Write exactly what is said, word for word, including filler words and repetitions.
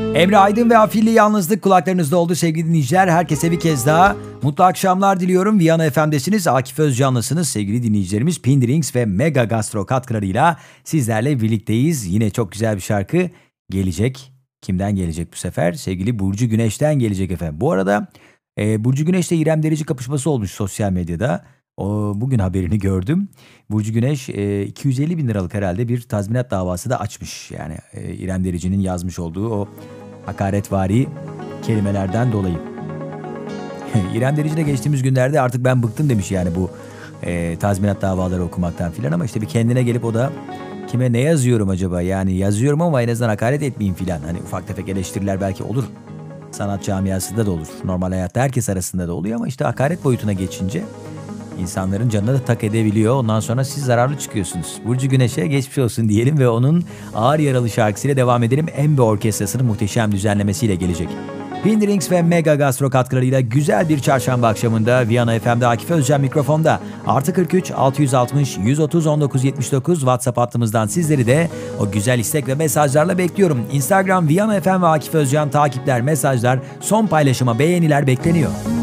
Emre Aydın ve Afilli Yalnızlık kulaklarınızda oldu sevgili dinleyiciler. Herkese bir kez daha mutlu akşamlar diliyorum. Viyana F M'desiniz. Akif Özcanlısınız sevgili dinleyicilerimiz. Pindrings ve Mega Gastro katkılarıyla sizlerle birlikteyiz. Yine çok güzel bir şarkı gelecek. Kimden gelecek bu sefer? Sevgili Burcu Güneş'ten gelecek efendim. Bu arada e, Burcu Güneş'le İrem Derici kapışması olmuş sosyal medyada. O, bugün haberini gördüm. Burcu Güneş e, iki yüz elli bin liralık herhalde bir tazminat davası da açmış. Yani e, İrem Derici'nin yazmış olduğu o hakaretvari kelimelerden dolayı. İrem Derici de geçtiğimiz günlerde artık ben bıktım demiş yani bu e, tazminat davaları okumaktan filan, ama işte bir kendine gelip o da kime ne yazıyorum acaba, yani yazıyorum ama en azından hakaret etmeyeyim filan. Hani ufak tefek eleştiriler belki olur. Sanat camiasında da olur. Normal hayatta herkes arasında da oluyor ama işte hakaret boyutuna geçince İnsanların canına da tak edebiliyor. Ondan sonra siz zararlı çıkıyorsunuz. Burcu Güneş'e geçmiş olsun diyelim ve onun ağır yaralı şarkısıyla devam edelim. Embe Orkestrası'nın muhteşem düzenlemesiyle gelecek. Pindrings ve Mega Gastro katkılarıyla güzel bir çarşamba akşamında Viyana F M'de Akif Özcan mikrofonda. Artı kırk üç altı altmış yüz otuz on dokuz yetmiş dokuz WhatsApp hattımızdan sizleri de o güzel istek ve mesajlarla bekliyorum. Instagram Viyana F M ve Akif Özcan takipler, mesajlar, son paylaşıma beğeniler bekleniyor.